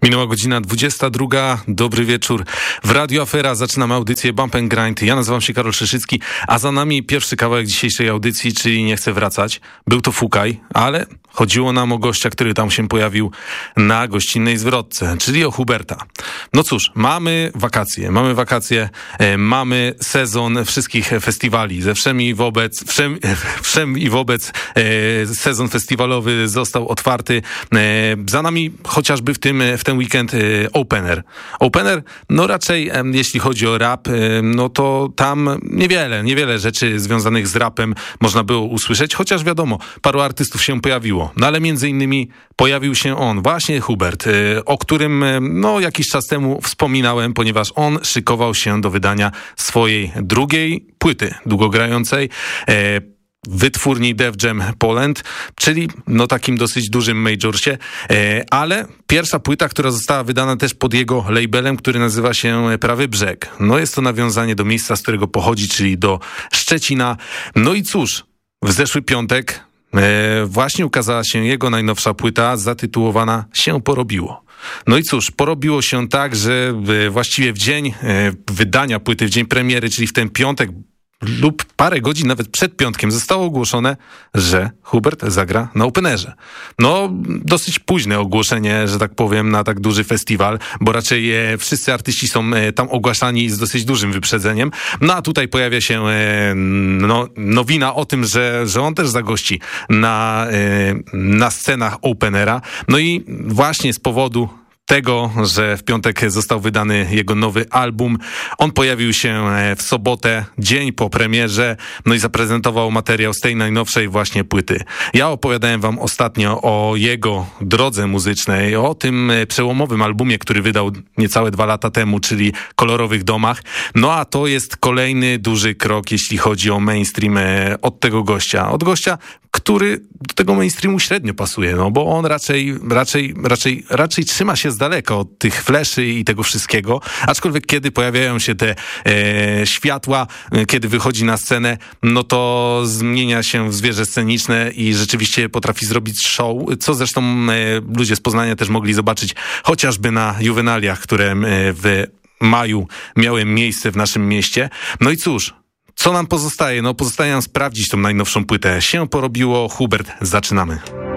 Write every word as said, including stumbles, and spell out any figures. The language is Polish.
Minęła godzina dwudziesta druga. Dobry wieczór. W Radio Afera zaczynamy audycję Bump and Grind. Ja nazywam się Karol Szyszycki, a za nami pierwszy kawałek dzisiejszej audycji, czyli Nie chcę wracać. Był to Fukaj, ale chodziło nam o gościa, który tam się pojawił na gościnnej zwrotce, czyli o Huberta. No cóż, mamy wakacje, mamy wakacje, e, mamy sezon wszystkich festiwali. Ze wszem i wobec, wszem, wszem i wobec e, sezon festiwalowy został otwarty. E, za nami chociażby w tym, w ten weekend e, Opener. Opener, no raczej e, jeśli chodzi o rap, e, no to tam niewiele, niewiele rzeczy związanych z rapem można było usłyszeć, chociaż wiadomo, paru artystów się pojawiło. No ale między innymi pojawił się on, właśnie Hubert, o którym no jakiś czas temu wspominałem, ponieważ on szykował się do wydania swojej drugiej płyty długogrającej, e, wytwórni Def Jam Poland, czyli no takim dosyć dużym majorsie, e, ale pierwsza płyta, która została wydana też pod jego labelem, który nazywa się Prawy Brzeg. No jest to nawiązanie do miejsca, z którego pochodzi, czyli do Szczecina. No i cóż, w zeszły piątek E, właśnie ukazała się jego najnowsza płyta zatytułowana Się porobiło. No i cóż, porobiło się tak, że e, właściwie w dzień e, wydania płyty, w dzień premiery, czyli w ten piątek lub parę godzin nawet przed piątkiem zostało ogłoszone, że Hubert zagra na Openerze. No, dosyć późne ogłoszenie, że tak powiem, na tak duży festiwal, bo raczej e, wszyscy artyści są e, tam ogłaszani z dosyć dużym wyprzedzeniem. No a tutaj pojawia się e, no, nowina o tym, że, że on też zagości na, e, na scenach Openera. No i właśnie z powodu tego, że w piątek został wydany jego nowy album. On pojawił się w sobotę, dzień po premierze, no i zaprezentował materiał z tej najnowszej właśnie płyty. Ja opowiadałem wam ostatnio o jego drodze muzycznej, o tym przełomowym albumie, który wydał niecałe dwa lata temu, czyli Kolorowych Domach. No a to jest kolejny duży krok, jeśli chodzi o mainstream od tego gościa. Od gościa, który do tego mainstreamu średnio pasuje, no bo on raczej, raczej, raczej, raczej trzyma się z daleka od tych fleszy i tego wszystkiego, aczkolwiek kiedy pojawiają się te e, światła, e, kiedy wychodzi na scenę, no to zmienia się w zwierzę sceniczne i rzeczywiście potrafi zrobić show, co zresztą e, ludzie z Poznania też mogli zobaczyć chociażby na Juwenaliach, które e, w maju miały miejsce w naszym mieście. No i cóż, co nam pozostaje? No pozostaje nam sprawdzić tą najnowszą płytę. Się porobiło, Hubert, zaczynamy.